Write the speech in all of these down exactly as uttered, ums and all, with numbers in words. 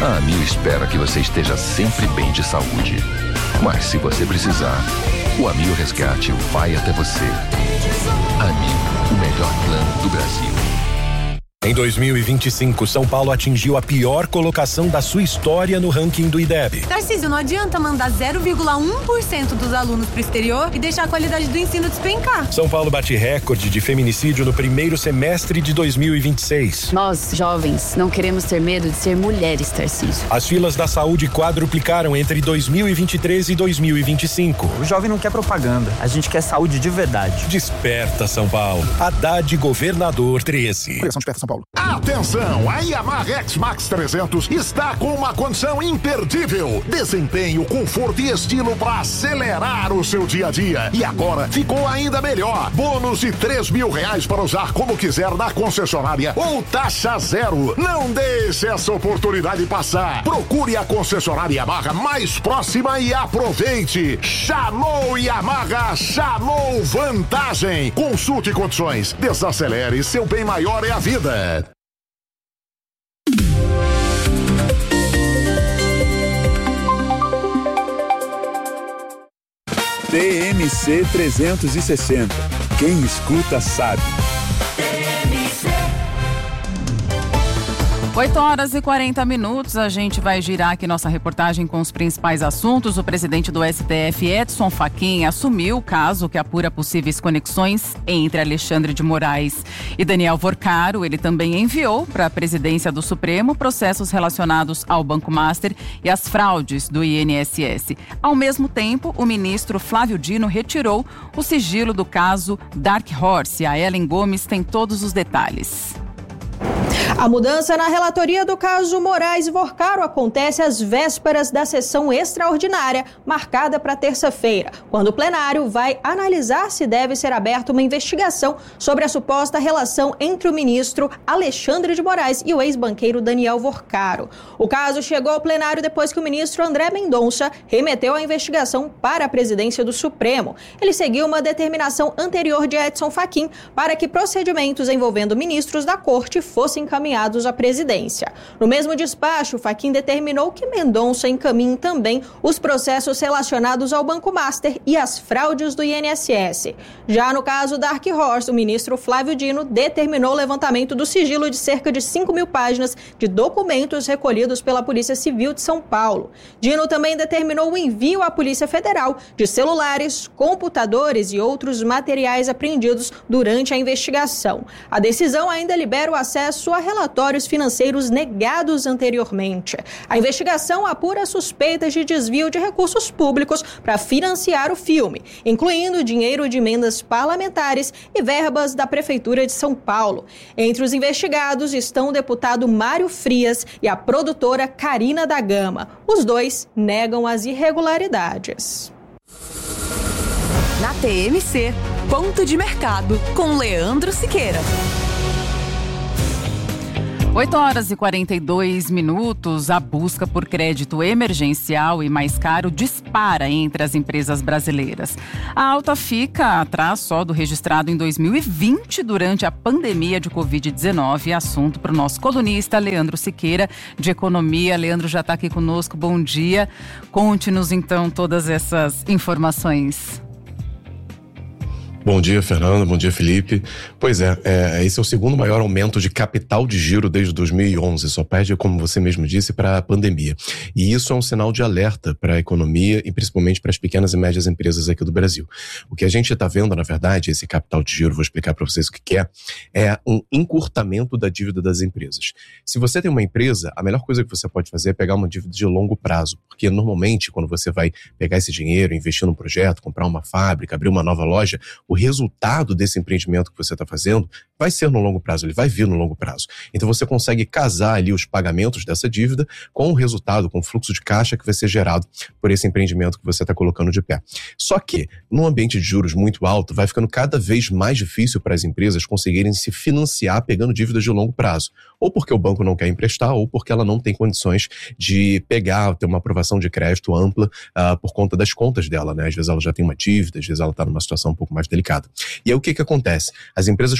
A Amil espera que você esteja sempre bem de saúde. Mas se você precisar, o Amil Resgate vai até você. Amil, o melhor plano do Brasil. Em dois mil e vinte e cinco, São Paulo atingiu a pior colocação da sua história no ranking do I D E B. Tarcísio, não adianta mandar zero vírgula um por cento dos alunos para o exterior e deixar a qualidade do ensino despencar. São Paulo bate recorde de feminicídio no primeiro semestre de dois mil e vinte e seis. Nós, jovens, não queremos ter medo de ser mulheres, Tarcísio. As filas da saúde quadruplicaram entre dois mil e vinte e três e dois mil e vinte e cinco. O jovem não quer propaganda, a gente quer saúde de verdade. Desperta, São Paulo. Haddad Governador treze. Coligação Desperta São Paulo. Atenção, a Yamaha X-Max trezentos está com uma condição imperdível. Desempenho, conforto e estilo para acelerar o seu dia a dia. E agora ficou ainda melhor. Bônus de três mil reais para usar como quiser na concessionária ou taxa zero. Não deixe essa oportunidade passar. Procure a concessionária Yamaha mais próxima e aproveite. Chamou Yamaha, chamou vantagem. Consulte condições. Desacelere, seu bem maior é a vida. T M C trezentos e sessenta. Quem escuta sabe. oito horas e quarenta minutos, a gente vai girar aqui nossa reportagem com os principais assuntos. O presidente do S T F, Edson Fachin, assumiu o caso que apura possíveis conexões entre Alexandre de Moraes e Daniel Vorcaro. Ele também enviou para a presidência do Supremo processos relacionados ao Banco Master e às fraudes do I N S S. Ao mesmo tempo, o ministro Flávio Dino retirou o sigilo do caso Dark Horse. A Ellen Gomes tem todos os detalhes. A mudança na relatoria do caso Moraes e Vorcaro acontece às vésperas da sessão extraordinária, marcada para terça-feira, quando o plenário vai analisar se deve ser aberta uma investigação sobre a suposta relação entre o ministro Alexandre de Moraes e o ex-banqueiro Daniel Vorcaro. O caso chegou ao plenário depois que o ministro André Mendonça remeteu a investigação para a presidência do Supremo. Ele seguiu uma determinação anterior de Edson Fachin para que procedimentos envolvendo ministros da corte fossem encaminhados à presidência. No mesmo despacho, Fachin determinou que Mendonça encaminhe também os processos relacionados ao Banco Master e às fraudes do I N S S. Já no caso Dark Horse, o ministro Flávio Dino determinou o levantamento do sigilo de cerca de cinco mil páginas de documentos recolhidos pela Polícia Civil de São Paulo. Dino também determinou o envio à Polícia Federal de celulares, computadores e outros materiais apreendidos durante a investigação. A decisão ainda libera o acesso a relatórios financeiros negados anteriormente. A investigação apura suspeitas de desvio de recursos públicos para financiar o filme, incluindo dinheiro de emendas parlamentares e verbas da Prefeitura de São Paulo. Entre os investigados estão o deputado Mário Frias e a produtora Karina da Gama. Os dois negam as irregularidades. Na T M C, ponto de mercado, com Leandro Siqueira. oito horas e quarenta e dois minutos, a busca por crédito emergencial e mais caro dispara entre as empresas brasileiras. A alta fica atrás só do registrado em dois mil e vinte durante a pandemia de covid dezenove. Assunto para o nosso colunista Leandro Siqueira, de Economia. Leandro já está aqui conosco, bom dia. Conte-nos então todas essas informações. Bom dia, Fernanda. Bom dia, Felipe. Pois é, é, esse é o segundo maior aumento de capital de giro desde dois mil e onze. Só perde, como você mesmo disse, para a pandemia. E isso é um sinal de alerta para a economia e principalmente para as pequenas e médias empresas aqui do Brasil. O que a gente está vendo, na verdade, esse capital de giro, vou explicar para vocês o que é, é um encurtamento da dívida das empresas. Se você tem uma empresa, a melhor coisa que você pode fazer é pegar uma dívida de longo prazo, porque normalmente quando você vai pegar esse dinheiro, investir num projeto, comprar uma fábrica, abrir uma nova loja, o resultado desse empreendimento que você está fazendo vai ser no longo prazo, ele vai vir no longo prazo. Então você consegue casar ali os pagamentos dessa dívida com o resultado, com o fluxo de caixa que vai ser gerado por esse empreendimento que você está colocando de pé. Só que, num ambiente de juros muito alto, vai ficando cada vez mais difícil para as empresas conseguirem se financiar pegando dívidas de longo prazo. Ou porque o banco não quer emprestar, ou porque ela não tem condições de pegar, ter uma aprovação de crédito ampla uh, por conta das contas dela, né? Às vezes ela já tem uma dívida, às vezes ela está numa situação um pouco mais delicada. E aí o que que acontece? As empresas começam a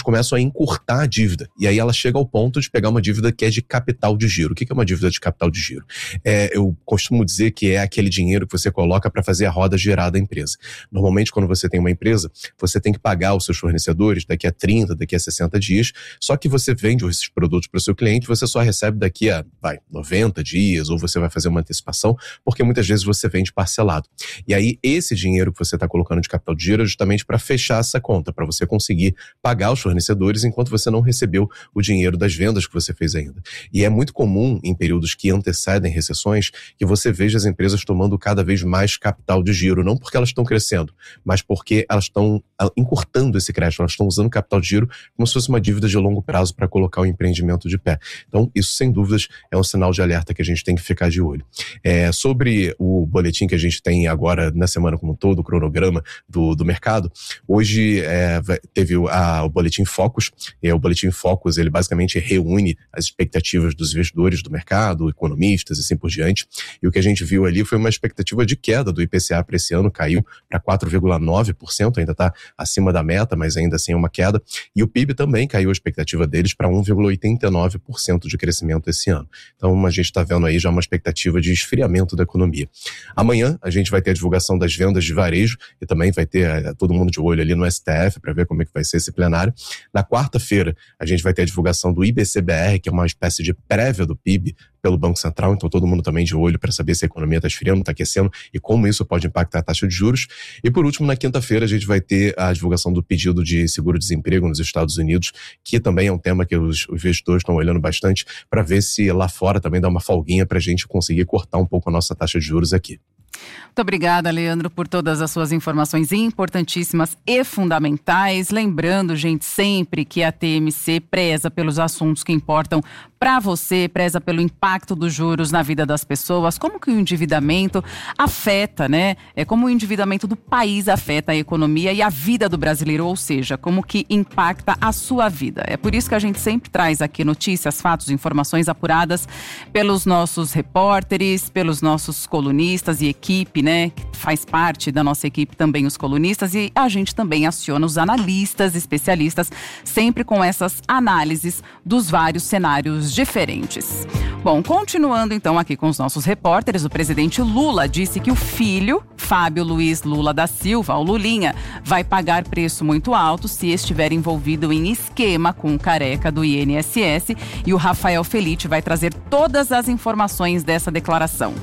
encurtar a dívida. E aí ela chega ao ponto de pegar uma dívida que é de capital de giro. O que é uma dívida de capital de giro? É, eu costumo dizer que é aquele dinheiro que você coloca para fazer a roda girar da empresa. Normalmente, quando você tem uma empresa, você tem que pagar os seus fornecedores daqui a trinta, daqui a sessenta dias, só que você vende esses produtos para o seu cliente, você só recebe daqui a vai, noventa dias, ou você vai fazer uma antecipação, porque muitas vezes você vende parcelado. E aí, esse dinheiro que você está colocando de capital de giro é justamente para fechar essa conta, para você conseguir pagar os fornecedores enquanto você não recebeu o dinheiro das vendas que você fez ainda. E é muito comum, em períodos que antecedem recessões, que você veja as empresas tomando cada vez mais capital de giro, não porque elas estão crescendo, mas porque elas estão encurtando esse crédito, elas estão usando capital de giro como se fosse uma dívida de longo prazo para colocar o empreendimento de pé. Então, isso, sem dúvidas, é um sinal de alerta que a gente tem que ficar de olho. É, sobre o boletim que a gente tem agora na semana como um todo, o cronograma do, do mercado, hoje é, teve a, o Boletim Focus. É, o Boletim Focus, ele basicamente reúne as expectativas dos investidores do mercado, economistas e assim por diante. E o que a gente viu ali foi uma expectativa de queda do I P C A para esse ano, caiu para quatro vírgula nove por cento, ainda está acima da meta, mas ainda assim é uma queda. E o P I B também caiu a expectativa deles para um vírgula oitenta e nove por cento de crescimento esse ano. Então a gente está vendo aí já uma expectativa de esfriamento da economia. Amanhã a gente vai ter a divulgação das vendas de varejo e também vai ter é, todo mundo de olho ali no S T F para ver como é que vai ser esse plenário. Na quarta-feira a gente vai ter a divulgação do I B C B R, que é uma espécie de prévia do P I B pelo Banco Central, então todo mundo também de olho para saber se a economia está esfriando, está aquecendo e como isso pode impactar a taxa de juros. E por último, na quinta-feira a gente vai ter a divulgação do pedido de seguro-desemprego nos Estados Unidos, que também é um tema que os investidores estão olhando bastante para ver se lá fora também dá uma folguinha para a gente conseguir cortar um pouco a nossa taxa de juros aqui. Muito obrigada, Leandro, por todas as suas informações importantíssimas e fundamentais. Lembrando, gente, sempre que a T M C preza pelos assuntos que importam para você, preza pelo impacto dos juros na vida das pessoas, como que o endividamento afeta, né? É como o endividamento do país afeta a economia e a vida do brasileiro, ou seja, como que impacta a sua vida. É por isso que a gente sempre traz aqui notícias, fatos, informações apuradas pelos nossos repórteres, pelos nossos colunistas e equipe, né, que faz parte da nossa equipe também os colunistas, e a gente também aciona os analistas, especialistas, sempre com essas análises dos vários cenários diferentes. Bom, continuando então aqui com os nossos repórteres, o presidente Lula disse que o filho, Fábio Luiz Lula da Silva, o Lulinha, vai pagar preço muito alto se estiver envolvido em esquema com o careca do I N S S, e o Rafael Felite vai trazer todas as informações dessa declaração.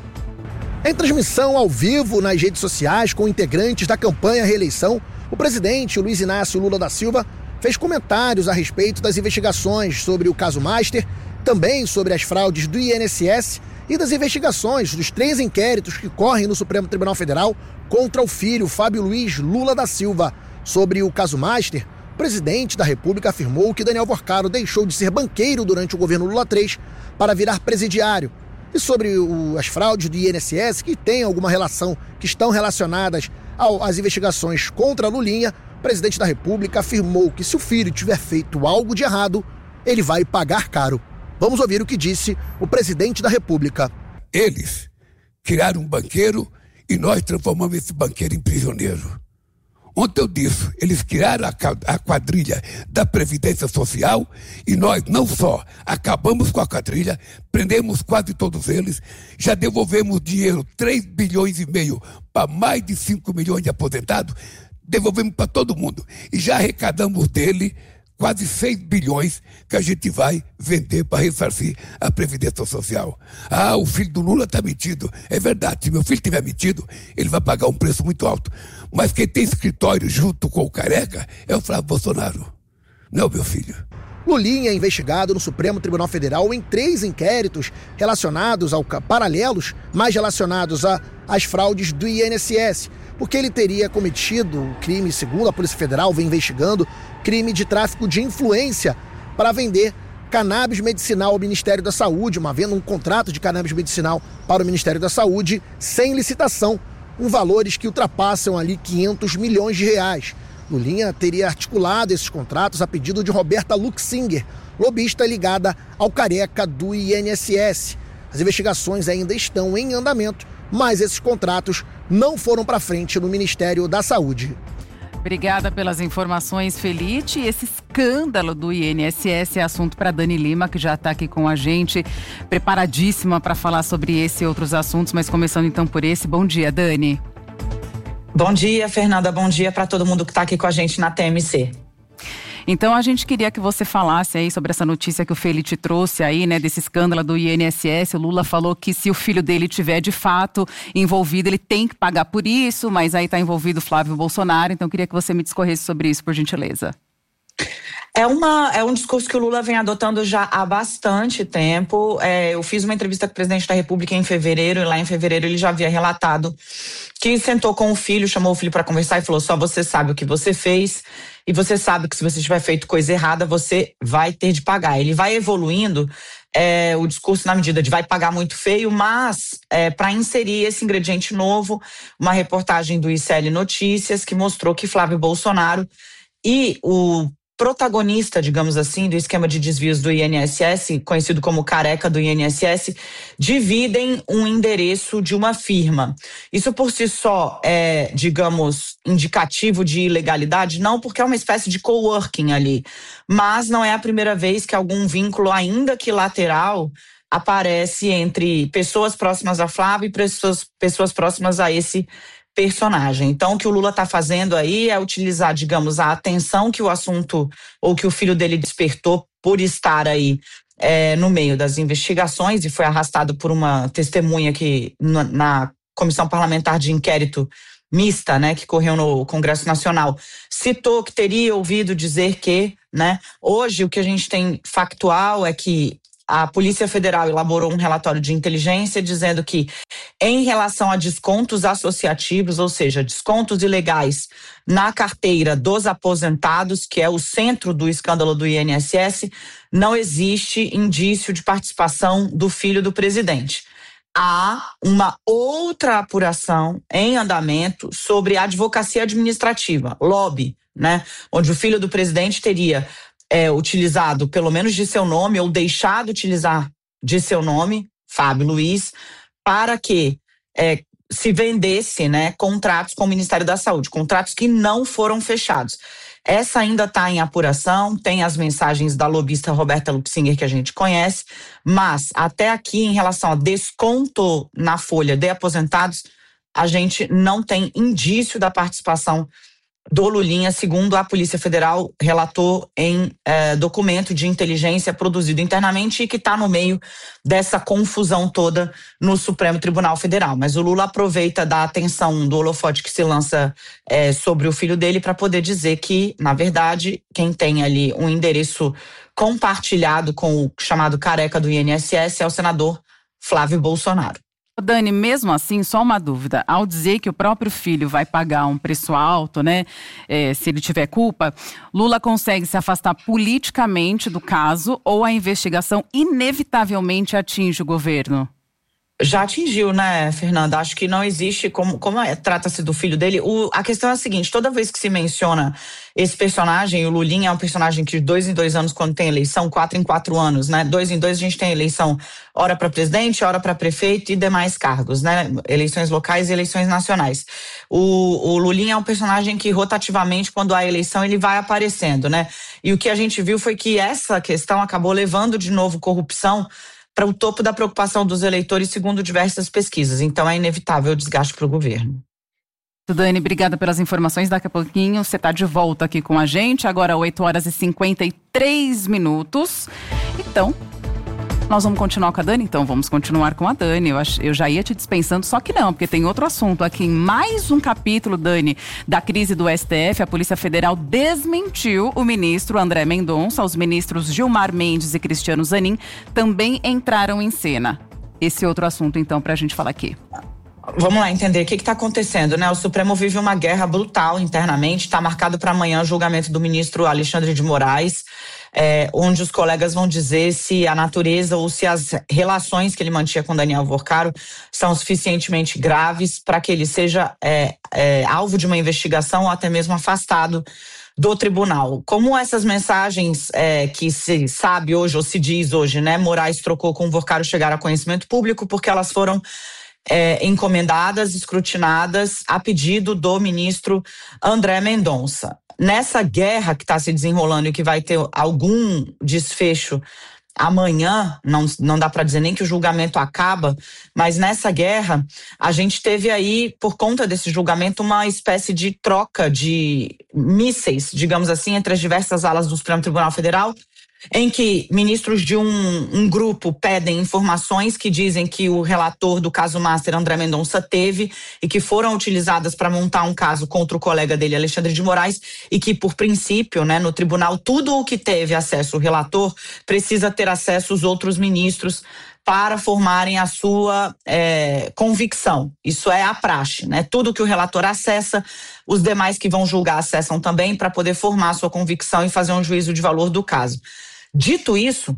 Em transmissão ao vivo nas redes sociais com integrantes da campanha à reeleição, o presidente Luiz Inácio Lula da Silva fez comentários a respeito das investigações sobre o caso Master, também sobre as fraudes do I N S S e das investigações dos três inquéritos que correm no Supremo Tribunal Federal contra o filho Fábio Luiz Lula da Silva. Sobre o caso Master, o presidente da República afirmou que Daniel Vorcaro deixou de ser banqueiro durante o governo Lula três para virar presidiário. E sobre o, as fraudes do I N S S, que têm alguma relação, que estão relacionadas ao, às investigações contra Lulinha, o presidente da República afirmou que se o filho tiver feito algo de errado, ele vai pagar caro. Vamos ouvir o que disse o presidente da República. Eles criaram um banqueiro e nós transformamos esse banqueiro em prisioneiro. Ontem eu disse, eles criaram a quadrilha da Previdência Social e nós não só acabamos com a quadrilha, prendemos quase todos eles, já devolvemos dinheiro, três bilhões e meio para mais de cinco milhões de aposentados, devolvemos para todo mundo e já arrecadamos dele quase seis bilhões que a gente vai vender para ressarcir a Previdência Social. Ah, o filho do Lula está metido. É verdade, se meu filho estiver metido, ele vai pagar um preço muito alto. Mas quem tem escritório junto com o careca é o Flávio Bolsonaro, não meu filho. Lulinha é investigado no Supremo Tribunal Federal em três inquéritos relacionados ao paralelos, mais relacionados às fraudes do I N S S, porque ele teria cometido um crime, segundo a Polícia Federal, vem investigando, crime de tráfico de influência para vender cannabis medicinal ao Ministério da Saúde, uma venda um contrato de cannabis medicinal para o Ministério da Saúde sem licitação, com valores que ultrapassam ali quinhentos milhões de reais. Lulinha teria articulado esses contratos a pedido de Roberta Luxinger, lobista ligada ao careca do I N S S. As investigações ainda estão em andamento, mas esses contratos não foram para frente no Ministério da Saúde. Obrigada pelas informações, Felite. Esse escândalo do I N S S é assunto para Dani Lima, que já está aqui com a gente, preparadíssima para falar sobre esse e outros assuntos, mas começando então por esse. Bom dia, Dani. Bom dia, Fernanda. Bom dia para todo mundo que está aqui com a gente na T M C. Então a gente queria que você falasse aí sobre essa notícia que o Felite trouxe aí, né, desse escândalo do I N S S. O Lula falou que se o filho dele tiver de fato envolvido, ele tem que pagar por isso, mas aí está envolvido o Flávio Bolsonaro, então queria que você me discorresse sobre isso, por gentileza. É, uma, é um discurso que o Lula vem adotando já há bastante tempo. É, eu fiz uma entrevista com o presidente da República em fevereiro, e lá em fevereiro ele já havia relatado que sentou com o filho, chamou o filho para conversar e falou: só você sabe o que você fez e você sabe que se você tiver feito coisa errada, você vai ter de pagar. Ele vai evoluindo é, o discurso na medida de vai pagar muito feio, mas é, para inserir esse ingrediente novo, uma reportagem do I C L Notícias que mostrou que Flávio Bolsonaro e o protagonista, digamos assim, do esquema de desvios do I N S S, conhecido como careca do I N S S, dividem um endereço de uma firma. Isso por si só é, digamos, indicativo de ilegalidade? Não, porque é uma espécie de coworking ali. Mas não é a primeira vez que algum vínculo, ainda que lateral, aparece entre pessoas próximas a Flávio e pessoas, pessoas próximas a esse personagem. Então, o que o Lula está fazendo aí é utilizar, digamos, a atenção que o assunto ou que o filho dele despertou por estar aí é, no meio das investigações, e foi arrastado por uma testemunha que na, na Comissão Parlamentar de Inquérito Mista, né, que correu no Congresso Nacional, citou que teria ouvido dizer que, né, hoje o que a gente tem factual é que a Polícia Federal elaborou um relatório de inteligência dizendo que, em relação a descontos associativos, ou seja, descontos ilegais na carteira dos aposentados, que é o centro do escândalo do I N S S, não existe indício de participação do filho do presidente. Há uma outra apuração em andamento sobre advocacia administrativa, lobby, né, onde o filho do presidente teria É, utilizado pelo menos de seu nome ou deixado utilizar de seu nome, Fábio Luiz, para que é, se vendesse, né, contratos com o Ministério da Saúde, contratos que não foram fechados. Essa ainda está em apuração, tem as mensagens da lobista Roberta Luxinger que a gente conhece, mas até aqui em relação a desconto na folha de aposentados, a gente não tem indício da participação do Lulinha, segundo a Polícia Federal relatou em eh, documento de inteligência produzido internamente e que está no meio dessa confusão toda no Supremo Tribunal Federal. Mas o Lula aproveita da atenção do holofote que se lança eh, sobre o filho dele para poder dizer que, na verdade, quem tem ali um endereço compartilhado com o chamado careca do I N S S é o senador Flávio Bolsonaro. Dani, mesmo assim, só uma dúvida. Ao dizer que o próprio filho vai pagar um preço alto, né, é, se ele tiver culpa, Lula consegue se afastar politicamente do caso ou a investigação inevitavelmente atinge o governo? Já atingiu, né, Fernanda? Acho que não existe, como, como é, trata-se do filho dele. O, a questão é a seguinte: toda vez que se menciona esse personagem, o Lulinha é um personagem que de dois em dois anos, quando tem eleição, quatro em quatro anos, né? Dois em dois a gente tem eleição, hora para presidente, hora para prefeito e demais cargos, né? Eleições locais e eleições nacionais. O, o Lulinha é um personagem que rotativamente, quando há eleição, ele vai aparecendo, né? E o que a gente viu foi que essa questão acabou levando de novo corrupção para o topo da preocupação dos eleitores, segundo diversas pesquisas. Então é inevitável o desgaste para o governo. Dani, obrigada pelas informações. Daqui a pouquinho você está de volta aqui com a gente. Agora oito horas e cinquenta e três minutos. Então, nós vamos continuar com a Dani? Então vamos continuar com a Dani. Eu, ach, eu já ia te dispensando, só que não, porque tem outro assunto aqui. Em mais um capítulo, Dani, da crise do S T F, a Polícia Federal desmentiu o ministro André Mendonça. Os ministros Gilmar Mendes e Cristiano Zanin também entraram em cena. Esse outro assunto, então, para a gente falar aqui. Vamos lá entender o que está acontecendo, né? O Supremo vive uma guerra brutal internamente. Está marcado para amanhã o julgamento do ministro Alexandre de Moraes, é, onde os colegas vão dizer se a natureza ou se as relações que ele mantinha com Daniel Worcaro são suficientemente graves para que ele seja é, é, alvo de uma investigação ou até mesmo afastado do tribunal. Como essas mensagens é, que se sabe hoje ou se diz hoje, né? Moraes trocou com o Worcaro chegaram a conhecimento público porque elas foram é, encomendadas, escrutinadas a pedido do ministro André Mendonça. Nessa guerra que está se desenrolando e que vai ter algum desfecho amanhã, não, não dá para dizer nem que o julgamento acaba, mas nessa guerra a gente teve aí, por conta desse julgamento, uma espécie de troca de mísseis, digamos assim, entre as diversas alas do Supremo Tribunal Federal, em que ministros de um, um grupo pedem informações que dizem que o relator do caso Master, André Mendonça, teve e que foram utilizadas para montar um caso contra o colega dele, Alexandre de Moraes, e que, por princípio, né, no tribunal, tudo o que teve acesso o relator precisa ter acesso os outros ministros para formarem a sua é, convicção. Isso é a praxe, né? Tudo que o relator acessa, os demais que vão julgar acessam também para poder formar a sua convicção e fazer um juízo de valor do caso. Dito isso,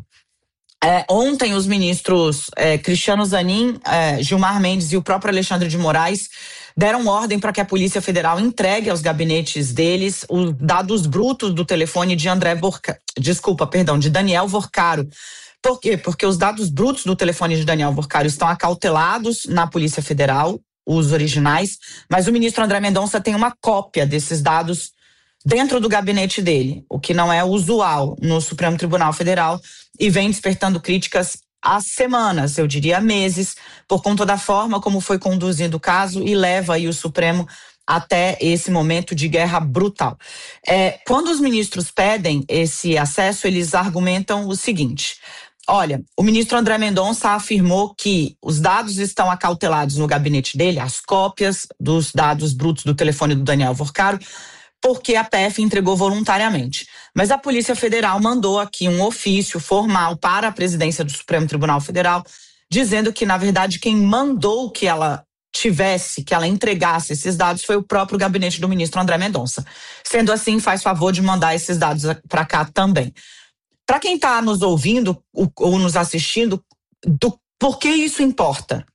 é, ontem os ministros é, Cristiano Zanin, é, Gilmar Mendes e o próprio Alexandre de Moraes deram ordem para que a Polícia Federal entregue aos gabinetes deles os dados brutos do telefone de André Vorcaro, desculpa, perdão, de Daniel Vorcaro. Por quê? Porque os dados brutos do telefone de Daniel Vorcaro estão acautelados na Polícia Federal, os originais, mas o ministro André Mendonça tem uma cópia desses dados dentro do gabinete dele, o que não é usual no Supremo Tribunal Federal e vem despertando críticas há semanas, eu diria meses, por conta da forma como foi conduzido o caso e leva aí o Supremo até esse momento de guerra brutal. É, quando os ministros pedem esse acesso, eles argumentam o seguinte: olha, o ministro André Mendonça afirmou que os dados estão acautelados no gabinete dele, as cópias dos dados brutos do telefone do Daniel Vorcaro, porque a P F entregou voluntariamente. Mas a Polícia Federal mandou aqui um ofício formal para a presidência do Supremo Tribunal Federal, dizendo que, na verdade, quem mandou que ela tivesse, que ela entregasse esses dados foi o próprio gabinete do ministro André Mendonça. Sendo assim, faz favor de mandar esses dados para cá também. Para quem está nos ouvindo ou nos assistindo, do, por que isso importa?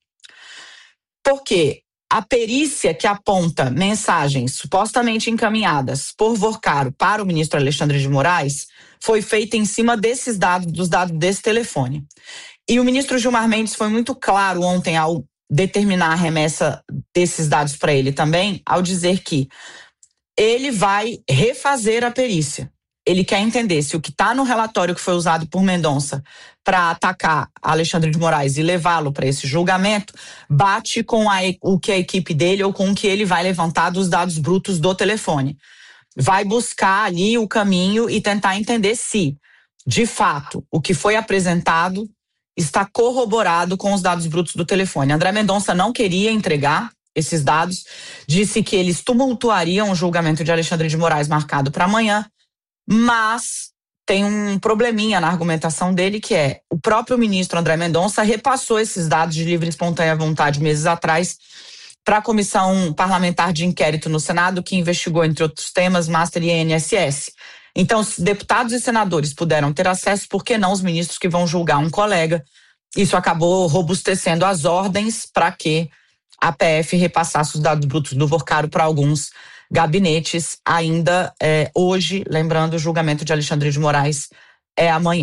Porque a perícia que aponta mensagens supostamente encaminhadas por Vorcaro para o ministro Alexandre de Moraes foi feita em cima desses dados, dos dados desse telefone. E o ministro Gilmar Mendes foi muito claro ontem ao determinar a remessa desses dados para ele também, ao dizer que ele vai refazer a perícia. Ele quer entender se o que está no relatório que foi usado por Mendonça para atacar Alexandre de Moraes e levá-lo para esse julgamento bate com a, o que a equipe dele ou com o que ele vai levantar dos dados brutos do telefone. Vai buscar ali o caminho e tentar entender se, de fato, o que foi apresentado está corroborado com os dados brutos do telefone. André Mendonça não queria entregar esses dados, disse que eles tumultuariam o julgamento de Alexandre de Moraes marcado para amanhã, mas tem um probleminha na argumentação dele, que é o próprio ministro André Mendonça repassou esses dados de livre e espontânea vontade meses atrás para a Comissão Parlamentar de Inquérito no Senado, que investigou, entre outros temas, Master e I N S S. Então, se deputados e senadores puderam ter acesso, por que não os ministros que vão julgar um colega? Isso acabou robustecendo as ordens para que a P F repassasse os dados brutos do Vorcaro para alguns gabinetes ainda é, hoje, lembrando, o julgamento de Alexandre de Moraes é amanhã.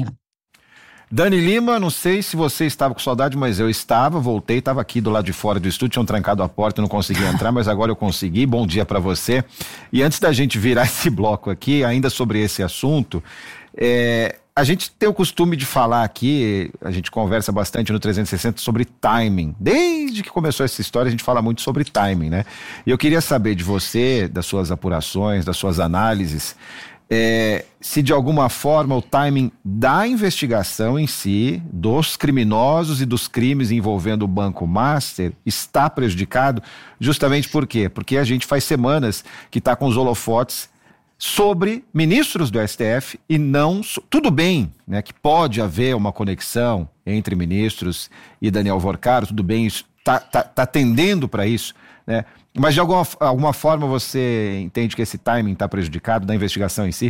Dani Lima, não sei se você estava com saudade, mas eu estava, voltei, estava aqui do lado de fora do estúdio, tinham trancado a porta, não consegui entrar, mas agora eu consegui. Bom dia para você. E antes da gente virar esse bloco aqui, ainda sobre esse assunto, é, a gente tem o costume de falar aqui, a gente conversa bastante no trezentos e sessenta sobre timing. Desde que começou essa história, a gente fala muito sobre timing, né? E eu queria saber de você, das suas apurações, das suas análises, É, se de alguma forma o timing da investigação em si, dos criminosos e dos crimes envolvendo o Banco Master, está prejudicado, justamente por quê? Porque a gente faz semanas que está com os holofotes sobre ministros do S T F e não... Tudo bem, né, que pode haver uma conexão entre ministros e Daniel Vorcaro, tudo bem, isso está tá, tá tendendo para isso, né? Mas de alguma, alguma forma você entende que esse timing está prejudicado da investigação em si?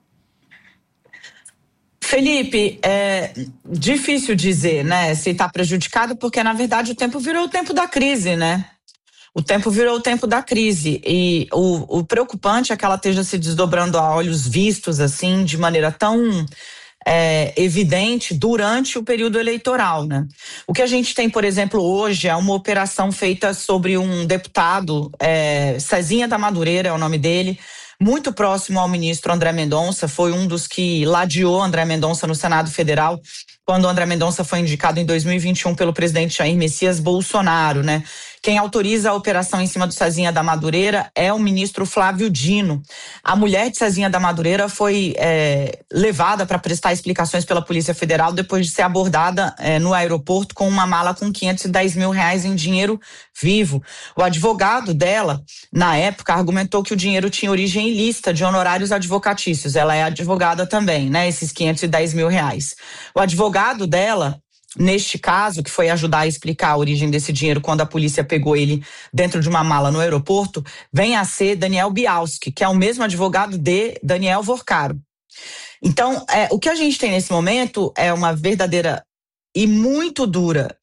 Felipe, é difícil dizer, né, se está prejudicado, porque na verdade o tempo virou o tempo da crise, né? O tempo virou o tempo da crise e o, o preocupante é que ela esteja se desdobrando a olhos vistos, assim, de maneira tão é, evidente durante o período eleitoral, né? O que a gente tem, por exemplo, hoje é uma operação feita sobre um deputado, é, Cezinha da Madureira é o nome dele, muito próximo ao ministro André Mendonça, foi um dos que ladeou André Mendonça no Senado Federal, quando André Mendonça foi indicado em dois mil e vinte e um pelo presidente Jair Messias Bolsonaro, né? Quem autoriza a operação em cima do Cezinha da Madureira é o ministro Flávio Dino. A mulher de Cezinha da Madureira foi é, levada para prestar explicações pela Polícia Federal depois de ser abordada é, no aeroporto com uma mala com quinhentos e dez mil reais em dinheiro vivo. O advogado dela, na época, argumentou que o dinheiro tinha origem ilícita de honorários advocatícios. Ela é advogada também, né? Esses quinhentos e dez mil reais. O advogado dela, neste caso, que foi ajudar a explicar a origem desse dinheiro quando a polícia pegou ele dentro de uma mala no aeroporto, vem a ser Daniel Bialski, que é o mesmo advogado de Daniel Vorcaro. Então, é, o que a gente tem nesse momento é uma verdadeira e muito dura,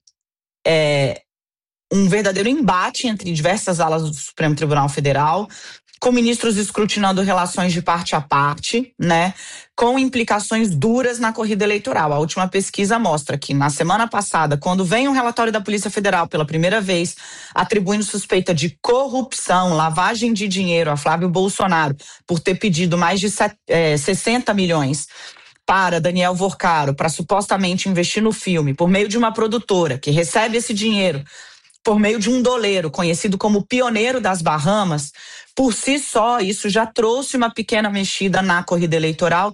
é, um verdadeiro embate entre diversas alas do Supremo Tribunal Federal, com ministros escrutinando relações de parte a parte, né, com implicações duras na corrida eleitoral. A última pesquisa mostra que na semana passada, quando vem um relatório da Polícia Federal pela primeira vez, atribuindo suspeita de corrupção, lavagem de dinheiro a Flávio Bolsonaro por ter pedido mais de sessenta milhões para Daniel Vorcaro, para supostamente investir no filme, por meio de uma produtora que recebe esse dinheiro por meio de um doleiro conhecido como Pioneiro das Bahamas, por si só isso já trouxe uma pequena mexida na corrida eleitoral.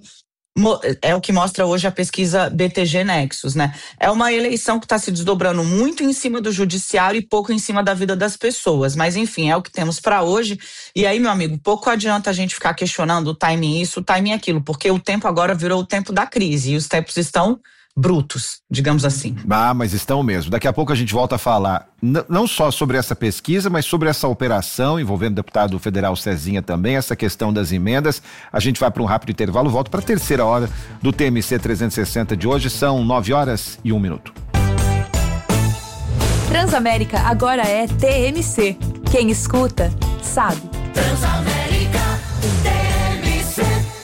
É o que mostra hoje a pesquisa B T G Nexus, né? É uma eleição que está se desdobrando muito em cima do judiciário e pouco em cima da vida das pessoas. Mas, enfim, é o que temos para hoje. E aí, meu amigo, pouco adianta a gente ficar questionando o timing isso, o timing aquilo, porque o tempo agora virou o tempo da crise e os tempos estão brutos, digamos assim. Ah, mas estão mesmo. Daqui a pouco a gente volta a falar n- não só sobre essa pesquisa, mas sobre essa operação envolvendo o deputado federal Cezinha também, essa questão das emendas. A gente vai para um rápido intervalo, volto para a terceira hora do T M C trezentos e sessenta de hoje. São nove horas e um minuto. Transamérica agora é T M C. Quem escuta, sabe. Transamérica, T M C.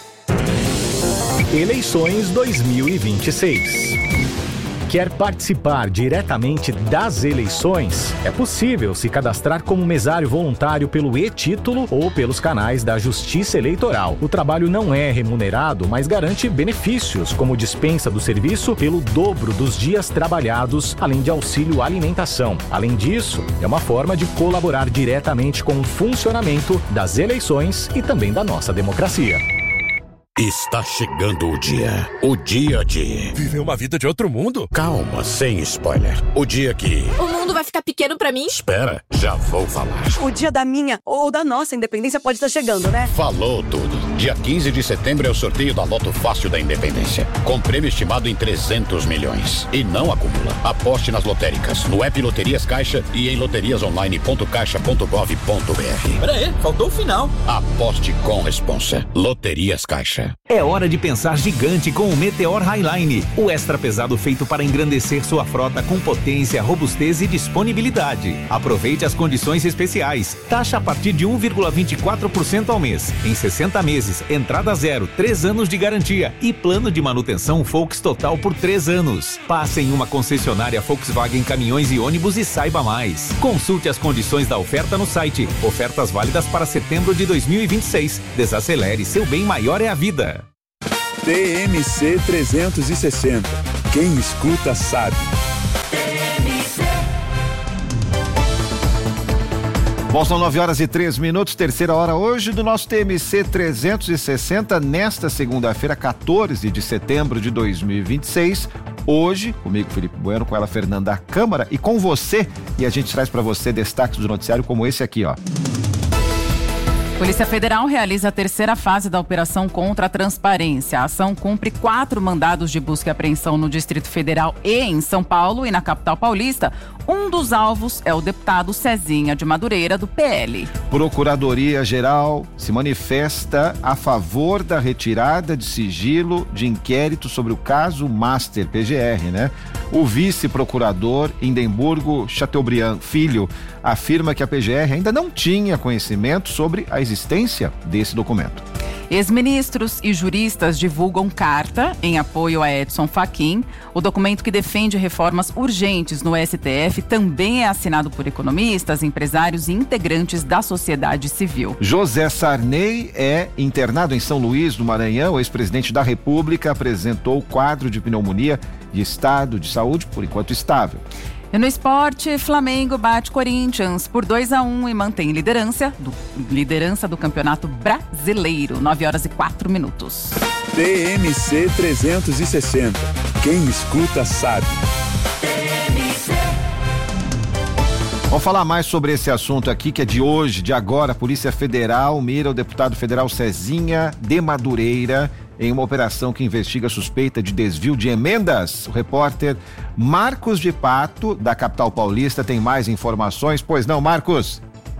Eleições dois mil e vinte e seis. Quer participar diretamente das eleições? É possível se cadastrar como mesário voluntário pelo e-título ou pelos canais da Justiça Eleitoral. O trabalho não é remunerado, mas garante benefícios, como dispensa do serviço pelo dobro dos dias trabalhados, além de auxílio alimentação. Além disso, é uma forma de colaborar diretamente com o funcionamento das eleições e também da nossa democracia. Está chegando o dia. O dia de... viver uma vida de outro mundo? Calma, sem spoiler. O dia que... o mundo vai ficar pequeno pra mim? Espera, já vou falar. O dia da minha ou da nossa independência pode estar chegando, né? Falou tudo. Dia quinze de setembro é o sorteio da Loto Fácil da Independência. Com prêmio estimado em trezentos milhões. E não acumula. Aposte nas lotéricas, no app Loterias Caixa e em loterias online ponto caixa ponto gov ponto br. Pera aí, faltou o final. Aposte com responsa. Loterias Caixa. É hora de pensar gigante com o Meteor Highline, o extra pesado feito para engrandecer sua frota com potência, robustez e disponibilidade. Aproveite as condições especiais. Taxa a partir de um vírgula vinte e quatro por cento ao mês. Em sessenta meses, entrada zero, três anos de garantia e plano de manutenção Volks total por três anos. Passe em uma concessionária Volkswagen Caminhões e Ônibus e saiba mais. Consulte as condições da oferta no site. Ofertas válidas para setembro de dois mil e vinte e seis. Desacelere, seu bem maior é a vida. T M C trezentos e sessenta. Quem escuta sabe. Bom, são nove horas e três minutos, terceira hora hoje do nosso T M C trezentos e sessenta, nesta segunda-feira, quatorze de setembro de dois mil e vinte e seis. Hoje, comigo, Felipe Bueno, com ela, Fernanda Câmara, e com você, e a gente traz para você destaques do noticiário como esse aqui, ó. Polícia Federal realiza a terceira fase da operação contra a transparência. A ação cumpre quatro mandados de busca e apreensão no Distrito Federal e em São Paulo e na capital paulista. Um dos alvos é o deputado Cezinha de Madureira, do P L. Procuradoria-Geral se manifesta a favor da retirada de sigilo de inquérito sobre o caso Master P G R, né? O vice-procurador Indemburgo Chateaubriand Filho afirma que a P G R ainda não tinha conhecimento sobre a existência desse documento. Ex-ministros e juristas divulgam carta em apoio a Edson Fachin. O documento que defende reformas urgentes no S T F também é assinado por economistas, empresários e integrantes da sociedade civil. José Sarney é internado em São Luís do Maranhão. O ex-presidente da República apresentou quadro de pneumonia e estado de saúde, por enquanto, estável. E no esporte, Flamengo bate Corinthians por dois a um e mantém liderança do, liderança do Campeonato Brasileiro. nove horas e quatro minutos. T M C trezentos e sessenta. Quem escuta sabe. Vamos falar mais sobre esse assunto aqui, que é de hoje, de agora. A Polícia Federal mira o deputado federal Cezinha de Madureira em uma operação que investiga suspeita de desvio de emendas. O repórter Marcos de Pato, da capital paulista, tem mais informações. Pois não, Marcos?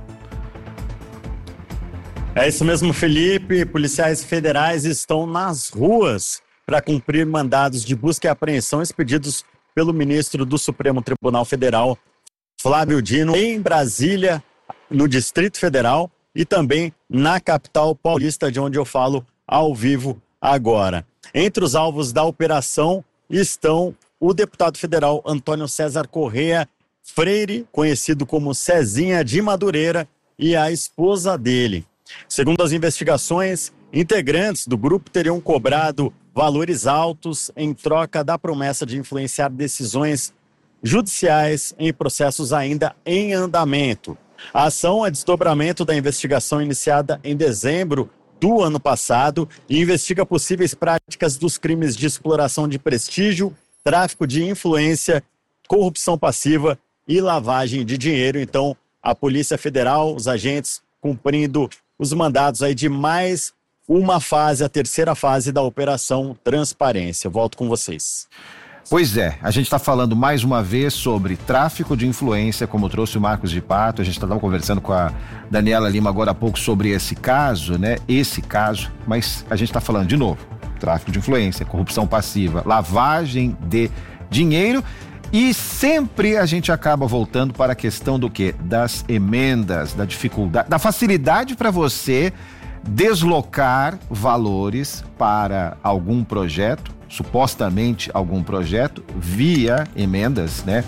É isso mesmo, Felipe. Policiais federais estão nas ruas para cumprir mandados de busca e apreensão expedidos pelo ministro do Supremo Tribunal Federal, Flávio Dino, em Brasília, no Distrito Federal, e também na capital paulista, de onde eu falo ao vivo agora. Entre os alvos da operação estão o deputado federal Antônio César Correia Freire, conhecido como Cezinha de Madureira, e a esposa dele. Segundo as investigações, integrantes do grupo teriam cobrado valores altos em troca da promessa de influenciar decisões judiciais em processos ainda em andamento. A ação é desdobramento da investigação iniciada em dezembro do ano passado e investiga possíveis práticas dos crimes de exploração de prestígio, tráfico de influência, corrupção passiva e lavagem de dinheiro. Então, a Polícia Federal, os agentes cumprindo os mandados aí de mais uma fase, a terceira fase da Operação Transparência. Eu volto com vocês. Pois é, a gente está falando mais uma vez sobre tráfico de influência, como trouxe o Marcos de Pato. A gente estava conversando com a Daniela Lima agora há pouco sobre esse caso, né? Esse caso, mas a gente está falando de novo. Tráfico de influência, corrupção passiva, lavagem de dinheiro, e sempre a gente acaba voltando para a questão do quê? Das emendas, da dificuldade, da facilidade para você deslocar valores para algum projeto, supostamente algum projeto, via emendas, né?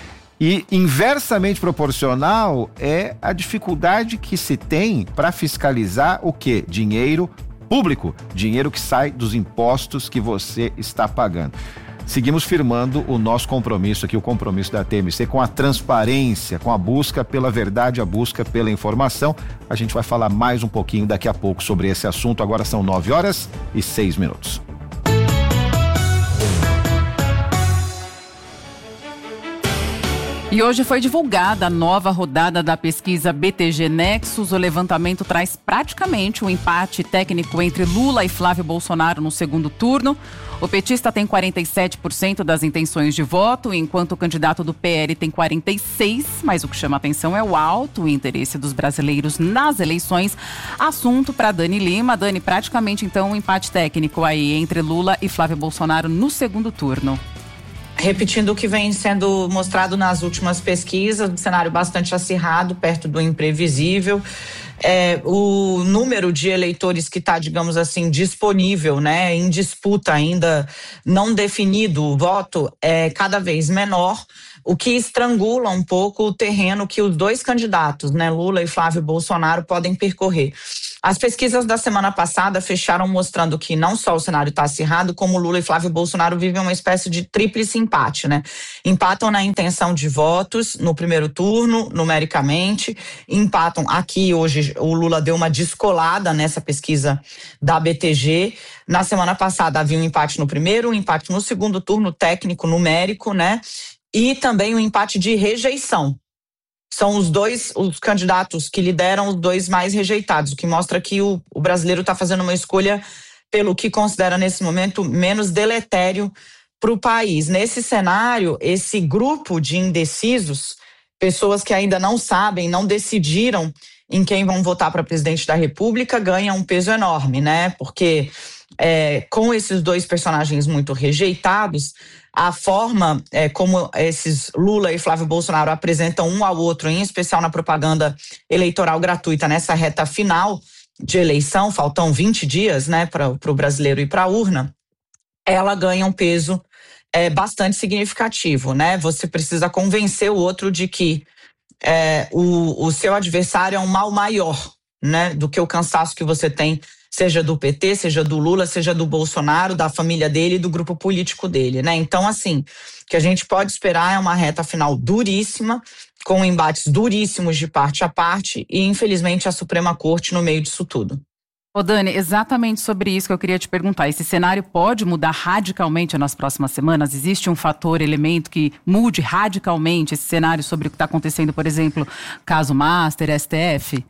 E inversamente proporcional é a dificuldade que se tem para fiscalizar o quê? Dinheiro público, dinheiro que sai dos impostos que você está pagando. Seguimos firmando o nosso compromisso aqui, o compromisso da T M C com a transparência, com a busca pela verdade, a busca pela informação. A gente vai falar mais um pouquinho daqui a pouco sobre esse assunto. Agora são nove horas e seis minutos. E hoje foi divulgada a nova rodada da pesquisa B T G Nexus. O levantamento traz praticamente um empate técnico entre Lula e Flávio Bolsonaro no segundo turno. O petista tem quarenta e sete por cento das intenções de voto, enquanto o candidato do P L tem quarenta e seis por cento, mas o que chama atenção é o alto interesse dos brasileiros nas eleições. Assunto para Dani Lima. Dani, praticamente então um empate técnico aí entre Lula e Flávio Bolsonaro no segundo turno. Repetindo o que vem sendo mostrado nas últimas pesquisas, um cenário bastante acirrado, perto do imprevisível. É, o número de eleitores que está, digamos assim, disponível, né, em disputa ainda não definido o voto, é cada vez menor, o que estrangula um pouco o terreno que os dois candidatos, né, Lula e Flávio Bolsonaro, podem percorrer. As pesquisas da semana passada fecharam mostrando que não só o cenário está acirrado, como Lula e Flávio Bolsonaro vivem uma espécie de tríplice empate, né? Empatam na intenção de votos no primeiro turno, numericamente, empatam aqui hoje, o Lula deu uma descolada nessa pesquisa da B T G. Na semana passada havia um empate no primeiro, um empate no segundo turno técnico, numérico, né? E também um empate de rejeição. São os dois, os candidatos que lideram os dois mais rejeitados, o que mostra que o, o brasileiro está fazendo uma escolha pelo que considera nesse momento menos deletério para o país. Nesse cenário, esse grupo de indecisos, pessoas que ainda não sabem, não decidiram em quem vão votar para presidente da República, ganha um peso enorme, né? Porque é, com esses dois personagens muito rejeitados, a forma é, como esses Lula e Flávio Bolsonaro apresentam um ao outro, em especial na propaganda eleitoral gratuita nessa reta final, de eleição, faltam vinte dias, né, para o brasileiro ir para a urna, ela ganha um peso é, bastante significativo, né? Você precisa convencer o outro de que é, o, o seu adversário é um mal maior, né, do que o cansaço que você tem, seja do P T, seja do Lula, seja do Bolsonaro, da família dele e do grupo político dele, né? Então, assim, o que a gente pode esperar é uma reta final duríssima, com embates duríssimos de parte a parte e, infelizmente, a Suprema Corte no meio disso tudo. Ô Dani, exatamente sobre isso que eu queria te perguntar. Esse cenário pode mudar radicalmente nas próximas semanas? Existe um fator, elemento que mude radicalmente esse cenário sobre o que está acontecendo, por exemplo, caso Master, S T F?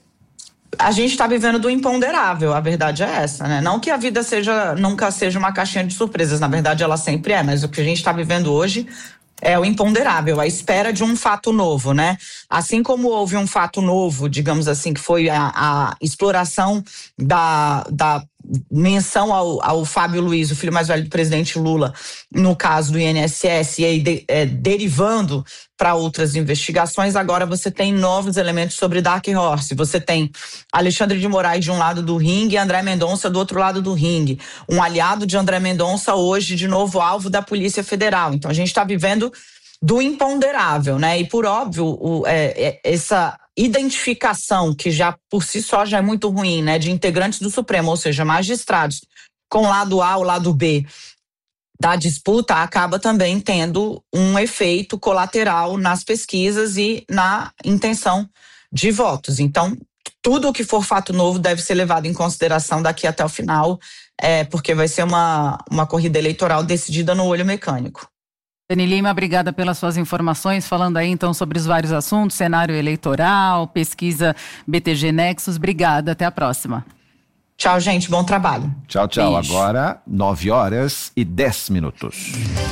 A gente está vivendo do imponderável, a verdade é essa, né? Não que a vida seja, nunca seja uma caixinha de surpresas, na verdade ela sempre é, mas o que a gente está vivendo hoje é o imponderável, a espera de um fato novo, né? Assim como houve um fato novo, digamos assim, que foi a, a exploração da, da menção ao, ao Fábio Luiz, o filho mais velho do presidente Lula, no caso do I N S S, e aí de, é, derivando para outras investigações, agora você tem novos elementos sobre Dark Horse. Você tem Alexandre de Moraes de um lado do ringue e André Mendonça do outro lado do ringue. Um aliado de André Mendonça hoje, de novo, alvo da Polícia Federal. Então a gente está vivendo do imponderável, né? E por óbvio, o, é, é, essa identificação, que já por si só já é muito ruim, né? De integrantes do Supremo, ou seja, magistrados com o lado A, o lado B da disputa, acaba também tendo um efeito colateral nas pesquisas e na intenção de votos. Então, tudo o que for fato novo deve ser levado em consideração daqui até o final, é, porque vai ser uma, uma corrida eleitoral decidida no olho mecânico. Dani Lima, obrigada pelas suas informações, falando aí então sobre os vários assuntos, cenário eleitoral, pesquisa B T G Nexus. Obrigada, até a próxima. Tchau, gente, bom trabalho. Tchau, tchau. Beijo. Agora, nove horas e dez minutos.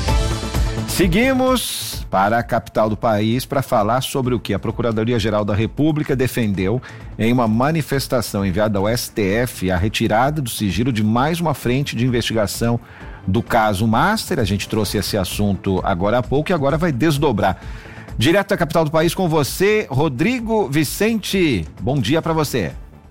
Seguimos para a capital do país para falar sobre o que a Procuradoria-Geral da República defendeu em uma manifestação enviada ao S T F, a retirada do sigilo de mais uma frente de investigação do caso Master. A gente trouxe esse assunto agora há pouco e agora vai desdobrar. Direto da capital do país com você, Rodrigo Vicente. Bom dia para você.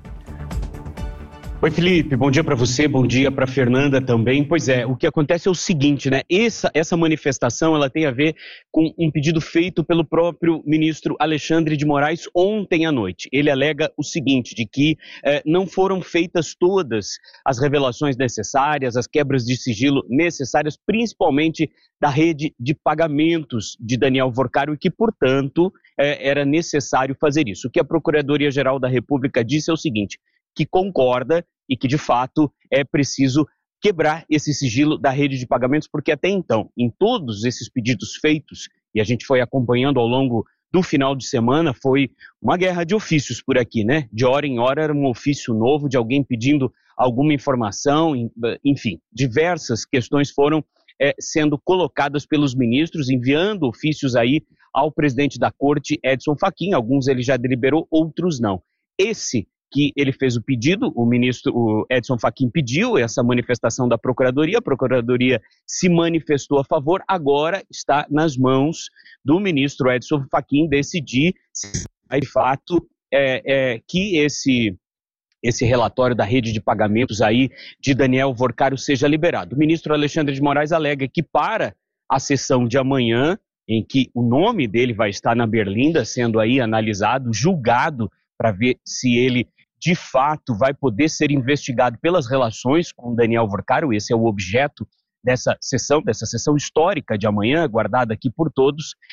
Oi, Felipe, bom dia para você, bom dia para Fernanda também. Pois é, o que acontece é o seguinte, né? Essa, essa manifestação, ela tem a ver com um pedido feito pelo próprio ministro Alexandre de Moraes ontem à noite. Ele alega o seguinte, de que eh, não foram feitas todas as revelações necessárias, as quebras de sigilo necessárias, principalmente da rede de pagamentos de Daniel Vorcaro, e que, portanto, eh, era necessário fazer isso. O que a Procuradoria-Geral da República disse é o seguinte, que concorda e que, de fato, é preciso quebrar esse sigilo da rede de pagamentos, porque até então, em todos esses pedidos feitos, e a gente foi acompanhando ao longo do final de semana, foi uma guerra de ofícios por aqui, né? De hora em hora era um ofício novo de alguém pedindo alguma informação, enfim, diversas questões foram é, sendo colocadas pelos ministros, enviando ofícios aí ao presidente da Corte, Edson Fachin. Alguns ele já deliberou, outros não. Esse que ele fez o pedido, o ministro o Edson Fachin pediu essa manifestação da Procuradoria, a Procuradoria se manifestou a favor, agora está nas mãos do ministro Edson Fachin decidir se, de fato, é, é, que esse, esse relatório da rede de pagamentos aí de Daniel Vorcaro seja liberado. O ministro Alexandre de Moraes alega que para a sessão de amanhã, em que o nome dele vai estar na berlinda, sendo aí analisado, julgado, para ver se ele de fato vai poder ser investigado pelas relações com Daniel Vorcaro. Esse é o objeto dessa sessão, dessa sessão histórica de amanhã, guardada aqui por todos.